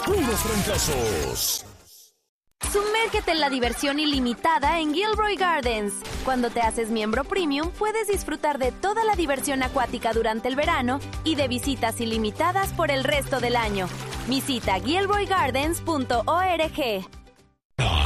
puros trancazos. Sumérgete en la diversión ilimitada en Gilroy Gardens. Cuando te haces miembro premium, puedes disfrutar de toda la diversión acuática durante el verano y de visitas ilimitadas por el resto del año. Visita gilroygardens.org.